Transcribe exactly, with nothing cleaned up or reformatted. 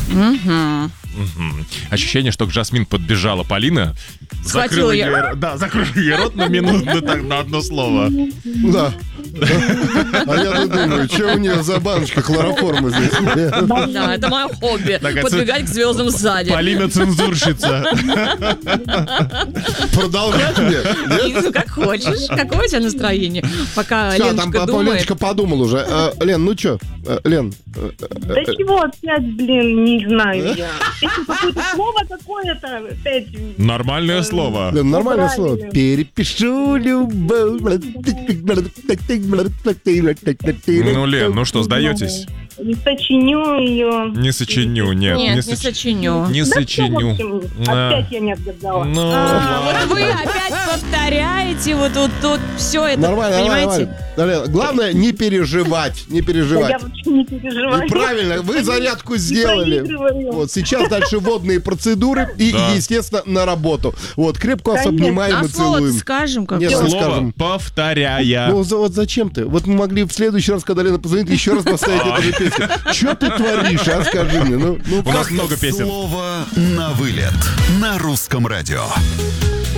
Угу. Угу. Ощущение, что к Жасмин подбежала Полина, закрыла ей, да, закрыла ей рот на минуту, так, на одно слово. Да. А я думаю, что у нее за баночка хлороформа здесь? Да, это мое хобби. Так, Подбегать к звездам сзади. Полина цензурщица. Продолжать мне? Нет? Ну, как хочешь. Какое у тебя настроение? Пока Всё, там Леночка думает. Леночка подумал уже. А, Лен, ну что? Лен. Да чего опять, блин, не знаю я. Это какое-то слово какое-то опять. Нормальное слово. Лен, нормальное Правильно. слово. Перепишу любовь. Ну, Лен, ну что, сдаетесь? Не сочиню ее. Не сочиню, нет. Нет, не соч- сочиню. Не Да, сочиню. в общем, А. опять я не отгадала. Ну, А, вот вы опять повторяете вот тут, тут все это, Нормально, нормально, понимаете? нормально. Лен, главное не переживать, не Да переживать. я вообще не переживаю. И правильно, вы зарядку Не сделали. проигрываю. Вот сейчас дальше водные процедуры и, Да. естественно, на работу. Вот, крепко вас Конечно. обнимаем А и слово целуем. скажем как Нет, слово скажем. повторяя. Ну, за- вот зачем ты? Вот мы могли в следующий раз, когда Лена позвонит, еще раз поставить эту же песню. Что ты творишь, а? Скажи мне. Ну, ну, У нас много песен. Слово на вылет на русском радио.